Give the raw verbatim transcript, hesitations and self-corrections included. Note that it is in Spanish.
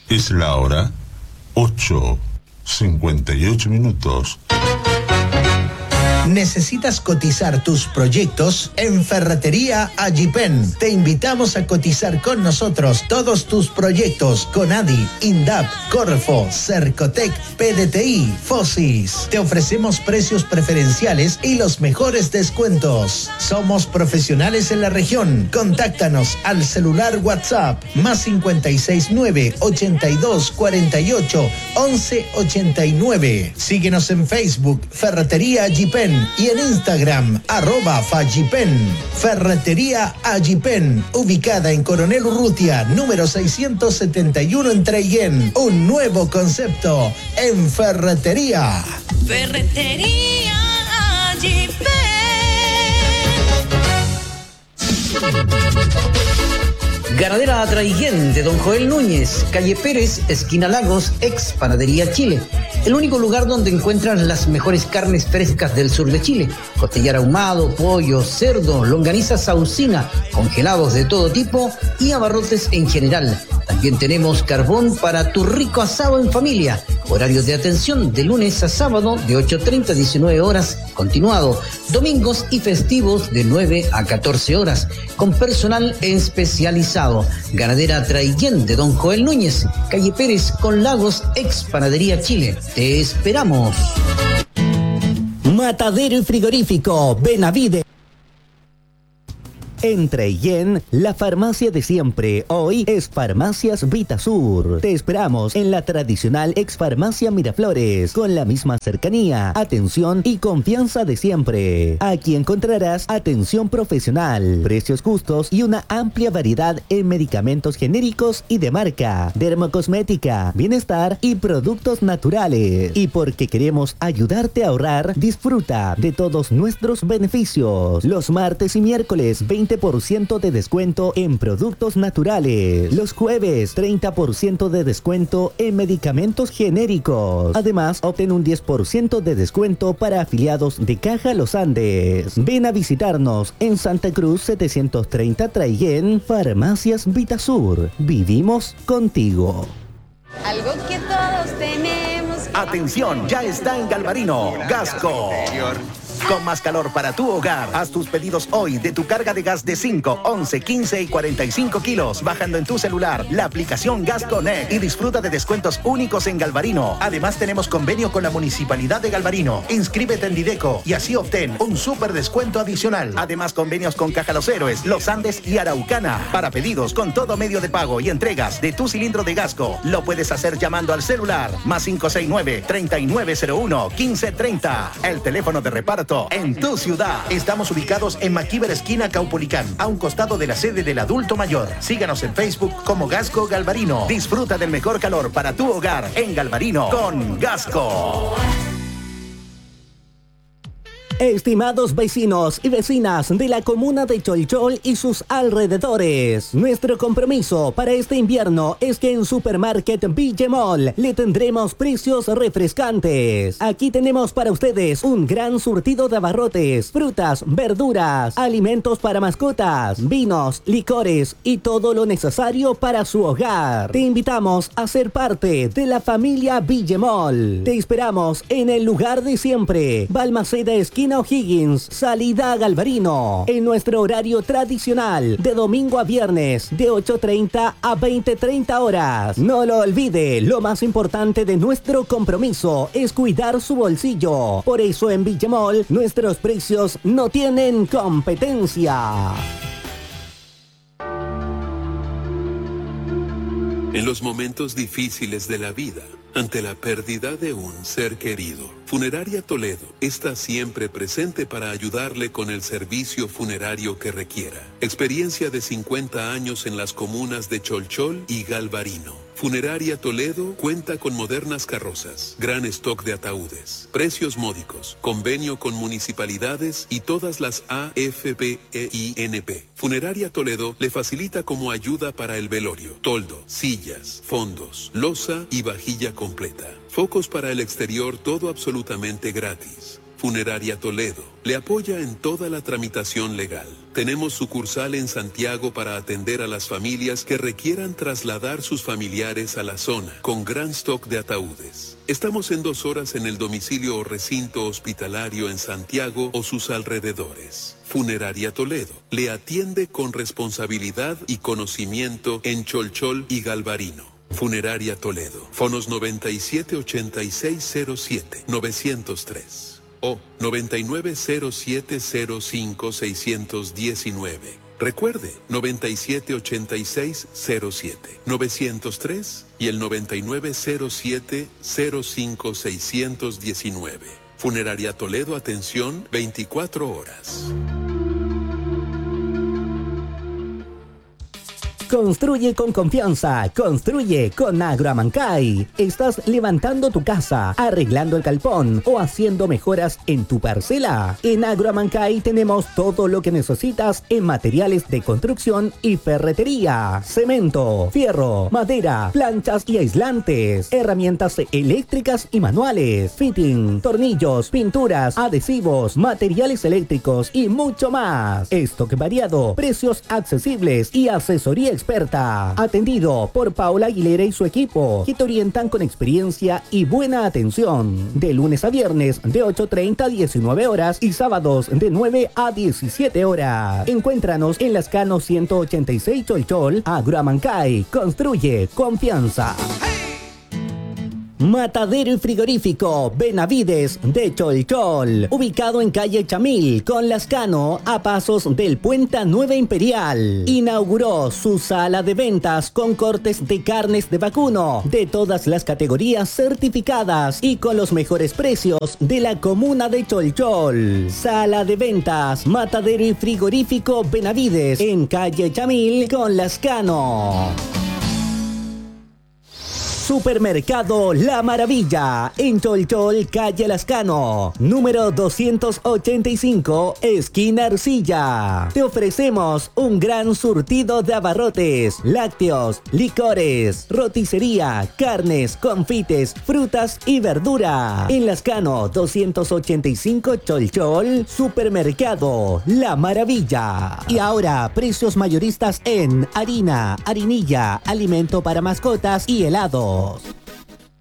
Es la hora ocho cincuenta y ocho minutos. ¿Necesitas cotizar tus proyectos? En Ferretería Agipen te invitamos a cotizar con nosotros todos tus proyectos con A D I, INDAP, Corfo, Cercotec, P D T I, Fosis. Te ofrecemos precios preferenciales y los mejores descuentos. Somos profesionales en la región. Contáctanos al celular WhatsApp más cincuenta y seis nueve, ochenta y dos, cuarenta y ocho, once ochenta y nueve. Síguenos en Facebook Ferretería Agipen y en Instagram, arroba Fagipen. Ferretería Agipen, ubicada en Coronel Urrutia, número seiscientos setenta y uno en Treillén. Un nuevo concepto en ferretería. Ferretería Agipen. Ganadera Traiguén de Don Joel Núñez, calle Pérez, esquina Lagos, ex Panadería Chile. El único lugar donde encuentran las mejores carnes frescas del sur de Chile. Costillar ahumado, pollo, cerdo, longaniza saucina, congelados de todo tipo y abarrotes en general. También tenemos carbón para tu rico asado en familia. Horarios de atención de lunes a sábado de ocho treinta a diecinueve horas, continuado. Domingos y festivos de nueve a catorce horas, con personal especializado. Ganadera Traiguén de Don Joel Núñez, calle Pérez con Lagos, ex Panadería Chile. Te esperamos. Matadero y frigorífico Benavides. En Treillén, la farmacia de siempre, hoy es Farmacias Vitasur. Te esperamos en la tradicional ex farmacia Miraflores, con la misma cercanía, atención y confianza de siempre. Aquí encontrarás atención profesional, precios justos y una amplia variedad en medicamentos genéricos y de marca, dermocosmética, bienestar y productos naturales. Y porque queremos ayudarte a ahorrar, disfruta de todos nuestros beneficios. Los martes y miércoles, veinte por ciento de descuento en productos naturales. Los jueves, treinta por ciento de descuento en medicamentos genéricos. Además, obtén un diez por ciento de descuento para afiliados de Caja Los Andes. Ven a visitarnos en Santa Cruz setecientos treinta Traiguén, Farmacias Vitasur. Vivimos contigo. Algo que todos tenemos. Atención, ya está en Galvarino, Gasco. Con más calor para tu hogar. Haz tus pedidos hoy de tu carga de gas de cinco, once, quince y cuarenta y cinco kilos, bajando en tu celular la aplicación Gas Connect y disfruta de descuentos únicos en Galvarino. Además, tenemos convenio con la Municipalidad de Galvarino. Inscríbete en Dideco y así obtén un súper descuento adicional. Además, convenios con Caja Los Héroes, Los Andes y Araucana. Para pedidos con todo medio de pago y entregas de tu cilindro de Gasco, lo puedes hacer llamando al celular más cinco seis nueve, treinta y nueve cero uno, quince treinta. El teléfono de reparto en tu ciudad. Estamos ubicados en Maquíver, esquina Caupolicán, a un costado de la sede del adulto mayor. Síganos en Facebook como Gasco Galvarino. Disfruta del mejor calor para tu hogar en Galvarino con Gasco. Estimados vecinos y vecinas de la comuna de Cholchol y sus alrededores, nuestro compromiso para este invierno es que en Supermarket Villemol le tendremos precios refrescantes. Aquí tenemos para ustedes un gran surtido de abarrotes, frutas, verduras, alimentos para mascotas, vinos, licores y todo lo necesario para su hogar. Te invitamos a ser parte de la familia Villemol. Te esperamos en el lugar de siempre, Balmaceda esquina O'Higgins, salida a Galvarino, en nuestro horario tradicional de domingo a viernes de ocho treinta a veinte treinta horas. No lo olvide, lo más importante de nuestro compromiso es cuidar su bolsillo. Por eso en Villemol nuestros precios no tienen competencia. En los momentos difíciles de la vida, ante la pérdida de un ser querido, Funeraria Toledo está siempre presente para ayudarle con el servicio funerario que requiera. Experiencia de cincuenta años en las comunas de Cholchol y Galvarino. Funeraria Toledo cuenta con modernas carrozas, gran stock de ataúdes, precios módicos, convenio con municipalidades y todas las A F P e I N P. Funeraria Toledo le facilita como ayuda para el velorio, toldo, sillas, fondos, loza y vajilla completa. Focos para el exterior, todo absolutamente gratis. Funeraria Toledo le apoya en toda la tramitación legal. Tenemos sucursal en Santiago para atender a las familias que requieran trasladar sus familiares a la zona, con gran stock de ataúdes. Estamos en dos horas en el domicilio o recinto hospitalario en Santiago o sus alrededores. Funeraria Toledo le atiende con responsabilidad y conocimiento en Cholchol y Galvarino. Funeraria Toledo, fonos noventa y siete ochenta y seis cero siete novecientos tres o noventa y nueve cero siete cero cinco seiscientos diecinueve. Recuerde, noventa y siete ochenta y seis cero siete novecientos tres y el noventa y nueve cero siete cero cinco seiscientos diecinueve. Funeraria Toledo, atención veinticuatro horas. Construye con confianza, construye con Agroamancay. ¿Estás levantando tu casa, arreglando el galpón o haciendo mejoras en tu parcela? En Agroamancay tenemos todo lo que necesitas en materiales de construcción y ferretería, cemento, fierro, madera, planchas y aislantes, herramientas eléctricas y manuales, fitting, tornillos, pinturas, adhesivos, materiales eléctricos y mucho más. Stock variado, precios accesibles y asesoría experta. Atendido por Paula Aguilera y su equipo, que te orientan con experiencia y buena atención. De lunes a viernes de ocho treinta a diecinueve horas y sábados de nueve a diecisiete horas. Encuéntranos en Lascano ciento ochenta y seis Cholchol. Agroamancay, construye confianza. Matadero y frigorífico Benavides de Cholchol, ubicado en calle Chamil con Lascano, a pasos del Puente Nueva Imperial. Inauguró su sala de ventas con cortes de carnes de vacuno de todas las categorías certificadas y con los mejores precios de la comuna de Cholchol. Sala de ventas Matadero y frigorífico Benavides en calle Chamil con Lascano. Supermercado La Maravilla, en Cholchol, calle Lascano, número doscientos ochenta y cinco, esquina Arcilla. Te ofrecemos un gran surtido de abarrotes, lácteos, licores, roticería, carnes, confites, frutas y verdura. En Lascano, doscientos ochenta y cinco Cholchol, Supermercado La Maravilla. Y ahora, precios mayoristas en harina, harinilla, alimento para mascotas y helados.